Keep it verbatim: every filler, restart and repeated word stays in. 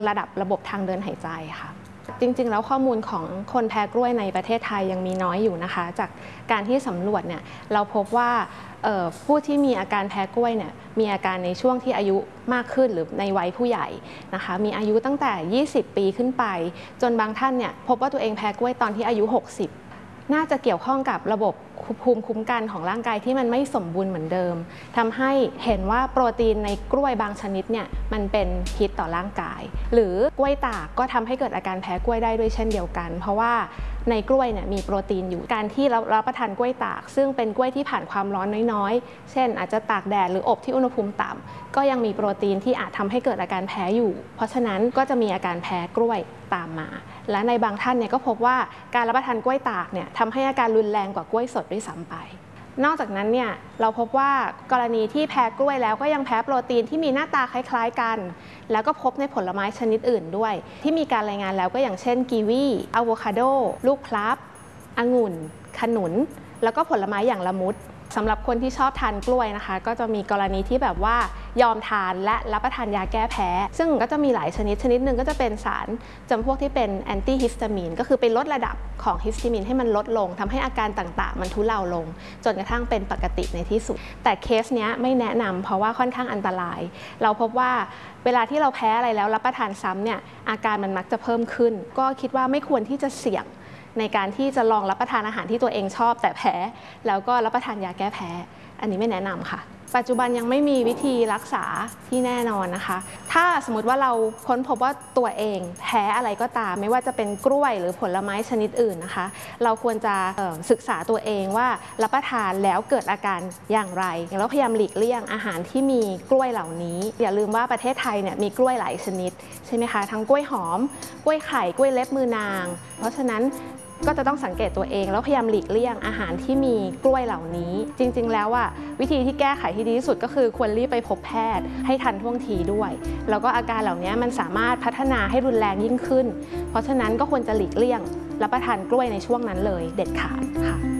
ระดับระบบทางเดินหายใจค่ะจริงๆแล้วข้อมูลของคนแพ้กล้วยในประเทศไทยยังมีน้อยอยู่นะคะจากการที่สำรวจเนี่ยเราพบว่าผู้ที่มีอาการแพ้กล้วยเนี่ยมีอาการในช่วงที่อายุมากขึ้นหรือในวัยผู้ใหญ่นะคะมีอายุตั้งแต่ยี่สิบปีขึ้นไปจนบางท่านเนี่ยพบว่าตัวเองแพ้กล้วยตอนที่อายุหกสิบน่าจะเกี่ยวข้องกับระบบภูมิคุ้มกันของร่างกายที่มันไม่สมบูรณ์เหมือนเดิมทำให้เห็นว่าโปรตีนในกล้วยบางชนิดเนี่ยมันเป็นพิษต่อร่างกายหรือกล้วยตากก็ทำให้เกิดอาการแพ้กล้วยได้ด้วยเช่นเดียวกันเพราะว่าในกล้วยเนี่ยมีโปรตีนอยู่การที่เรารับประทานกล้วยตากซึ่งเป็นกล้วยที่ผ่านความร้อนน้อยๆเช่นอาจจะตากแดดหรืออบที่อุณหภูมิต่ำก็ยังมีโปรตีนที่อาจทำให้เกิดอาการแพ้อยู่เพราะฉะนั้นก็จะมีอาการแพ้กล้วยตามมาและในบางท่านเนี่ยก็พบว่าการรับประทานกล้วยตากเนี่ยทำให้อาการรุนแรงกว่ากล้วยสดด้วยซ้ำไปนอกจากนั้นเนี่ยเราพบว่ากรณีที่แพ้กล้วยแล้วก็ยังแพ้โปรตีนที่มีหน้าตาคล้ายๆกันแล้วก็พบในผลไม้ชนิดอื่นด้วยที่มีการรายงานแล้วก็อย่างเช่นกีวีอะโวคาโดลูกพลับองุ่นขนุนแล้วก็ผลไม้อย่างละมุดสำหรับคนที่ชอบทานกล้วยนะคะก็จะมีกรณีที่แบบว่ายอมทานและรับประทานยาแก้แพ้ซึ่งก็จะมีหลายชนิดชนิดหนึ่งก็จะเป็นสารจำพวกที่เป็นแอนตี้ฮิสตามีนก็คือไปลดระดับของฮิสตามีนให้มันลดลงทำให้อาการต่างๆมันทุเลาลงจนกระทั่งเป็นปกติในที่สุดแต่เคสเนี้ยไม่แนะนำเพราะว่าค่อนข้างอันตรายเราพบว่าเวลาที่เราแพ้อะไรแล้วรับประทานซ้ำเนี่ยอาการมันมักจะเพิ่มขึ้นก็คิดว่าไม่ควรที่จะเสี่ยงในการที่จะลองรับประทานอาหารที่ตัวเองชอบแต่แพ้แล้วก็รับประทานยาแก้แพ้อันนี้ไม่แนะนำค่ะปัจจุบันยังไม่มีวิธีรักษาที่แน่นอนนะคะถ้าสมมติว่าเราค้นพบว่าตัวเองแพ้อะไรก็ตามไม่ว่าจะเป็นกล้วยหรือผลไม้ชนิดอื่นนะคะเราควรจะศึกษาตัวเองว่ารับประทานแล้วเกิดอาการอย่างไรแล้วพยายามหลีกเลี่ยงอาหารที่มีกล้วยเหล่านี้อย่าลืมว่าประเทศไทยเนี่ยมีกล้วยหลายชนิดใช่ไหมคะทั้งกล้วยหอมกล้วยไข่กล้วยเล็บมือนางเพราะฉะนั้นก็จะต้องสังเกตตัวเองแล้วพยายามหลีกเลี่ยงอาหารที่มีกล้วยเหล่านี้จริงๆแล้วอ่ะวิธีที่แก้ไขที่ดีที่สุดก็คือควรรีบไปพบแพทย์ให้ทันท่วงทีด้วยแล้วก็อาการเหล่านี้มันสามารถพัฒนาให้รุนแรงยิ่งขึ้นเพราะฉะนั้นก็ควรจะหลีกเลี่ยงรับประทานกล้วยในช่วงนั้นเลยเด็ดขาดค่ะ